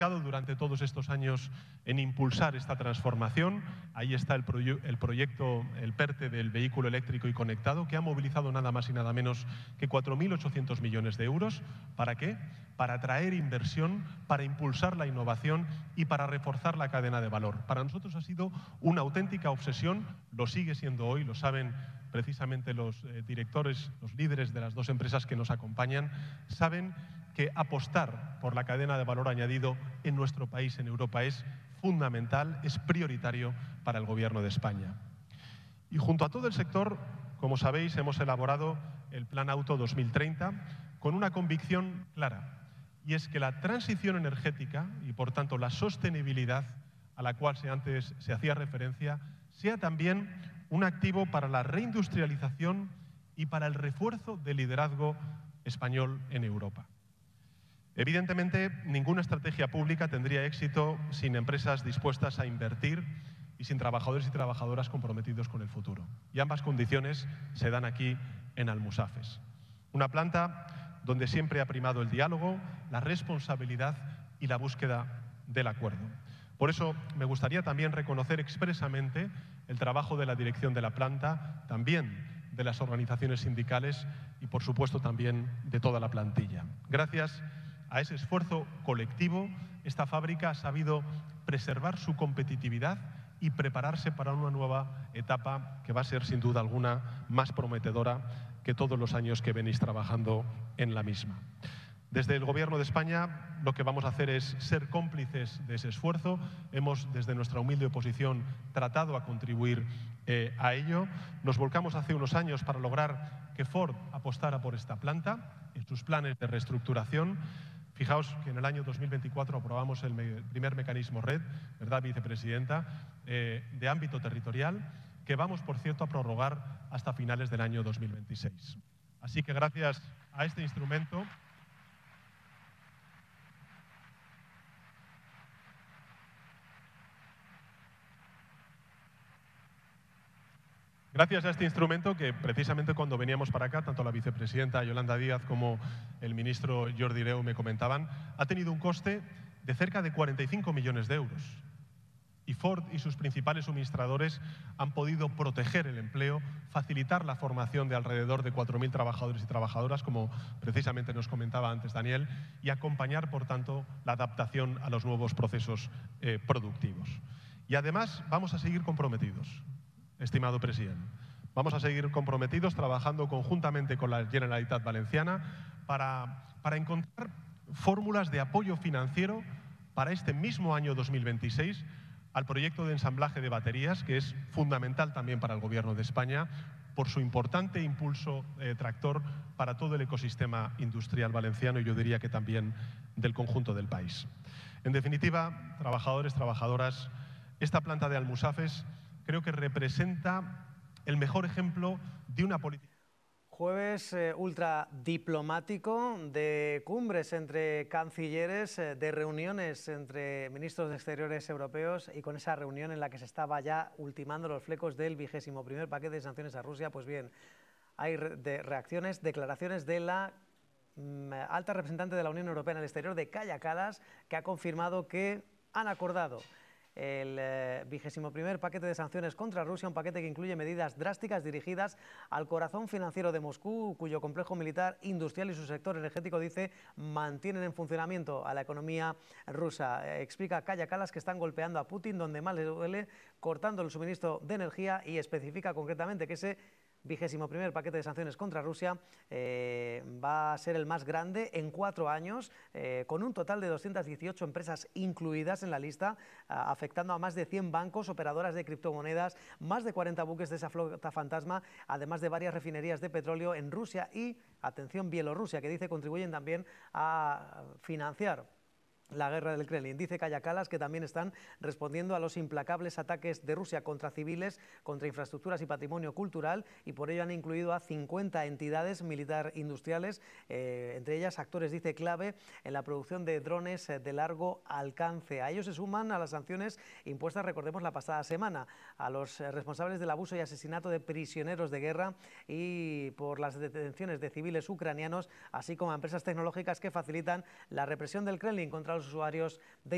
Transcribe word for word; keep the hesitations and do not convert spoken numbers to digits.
durante todos estos años en impulsar esta transformación. Ahí está el, proye el proyecto, el PERTE del vehículo eléctrico y conectado, que ha movilizado nada más y nada menos que cuatro mil ochocientos millones de euros. ¿Para qué? Para atraer inversión, para impulsar la innovación y para reforzar la cadena de valor. Para nosotros ha sido una auténtica obsesión, lo sigue siendo hoy, lo saben precisamente los eh, directores, los líderes de las dos empresas que nos acompañan, saben que apostar por la cadena de valor añadido en nuestro país, en Europa, es fundamental, es prioritario para el Gobierno de España. Y junto a todo el sector, como sabéis, hemos elaborado el Plan Auto dos mil treinta con una convicción clara, y es que la transición energética y, por tanto, la sostenibilidad a la cual se antes se hacía referencia, sea también un activo para la reindustrialización y para el refuerzo del liderazgo español en Europa. Evidentemente, ninguna estrategia pública tendría éxito sin empresas dispuestas a invertir y sin trabajadores y trabajadoras comprometidos con el futuro. Y ambas condiciones se dan aquí en Almusafes. Una planta donde siempre ha primado el diálogo, la responsabilidad y la búsqueda del acuerdo. Por eso me gustaría también reconocer expresamente el trabajo de la dirección de la planta, también de las organizaciones sindicales y, por supuesto, también de toda la plantilla. Gracias a ese esfuerzo colectivo, esta fábrica ha sabido preservar su competitividad y prepararse para una nueva etapa que va a ser, sin duda alguna, más prometedora que todos los años que venís trabajando en la misma. Desde el Gobierno de España lo que vamos a hacer es ser cómplices de ese esfuerzo. Hemos, desde nuestra humilde posición, tratado a contribuir eh, a ello. Nos volcamos hace unos años para lograr que Ford apostara por esta planta en sus planes de reestructuración. Fijaos que en el año dos mil veinticuatro aprobamos el me primer mecanismo RED, ¿verdad, vicepresidenta?, eh, de ámbito territorial, que vamos, por cierto, a prorrogar hasta finales del año dos mil veintiséis. Así que gracias a este instrumento, Gracias a este instrumento que, precisamente cuando veníamos para acá, tanto la vicepresidenta Yolanda Díaz como el ministro Jordi Hereu me comentaban, ha tenido un coste de cerca de cuarenta y cinco millones de euros. Y Ford y sus principales suministradores han podido proteger el empleo, facilitar la formación de alrededor de cuatro mil trabajadores y trabajadoras, como precisamente nos comentaba antes Daniel, y acompañar, por tanto, la adaptación a los nuevos procesos eh, productivos. Y además vamos a seguir comprometidos, estimado presidente. Vamos a seguir comprometidos trabajando conjuntamente con la Generalitat Valenciana para, para encontrar fórmulas de apoyo financiero para este mismo año dos mil veintiséis al proyecto de ensamblaje de baterías, que es fundamental también para el Gobierno de España por su importante impulso eh, tractor para todo el ecosistema industrial valenciano y yo diría que también del conjunto del país. En definitiva, trabajadores, trabajadoras, esta planta de Almusafes creo que representa el mejor ejemplo de una política. Jueves eh, ultra diplomático, de cumbres entre cancilleres, eh, de reuniones entre ministros de Exteriores europeos y con esa reunión en la que se estaba ya ultimando los flecos del vigésimo primer paquete de sanciones a Rusia. Pues bien, hay re de reacciones, declaraciones de la mm, alta representante de la Unión Europea en el exterior, de Kaja Kallas, que ha confirmado que han acordado el eh, vigésimo primer paquete de sanciones contra Rusia, un paquete que incluye medidas drásticas dirigidas al corazón financiero de Moscú, cuyo complejo militar, industrial y su sector energético, dice, mantienen en funcionamiento a la economía rusa. Eh, explica Kaja Kallas que están golpeando a Putin donde más le duele, cortando el suministro de energía, y especifica concretamente que ese vigésimo primer paquete de sanciones contra Rusia eh, va a ser el más grande en cuatro años, eh, con un total de doscientas dieciocho empresas incluidas en la lista, a, afectando a más de cien bancos, operadoras de criptomonedas, más de cuarenta buques de esa flota fantasma, además de varias refinerías de petróleo en Rusia y, atención, Bielorrusia, que dice contribuyen también a financiar la guerra del Kremlin. Dice Kaja Kallas que también están respondiendo a los implacables ataques de Rusia contra civiles, contra infraestructuras y patrimonio cultural, y por ello han incluido a cincuenta entidades militar-industriales, eh, entre ellas actores, dice, clave en la producción de drones de largo alcance. A ellos se suman a las sanciones impuestas, recordemos, la pasada semana a los responsables del abuso y asesinato de prisioneros de guerra y por las detenciones de civiles ucranianos, así como a empresas tecnológicas que facilitan la represión del Kremlin contra los usuarios de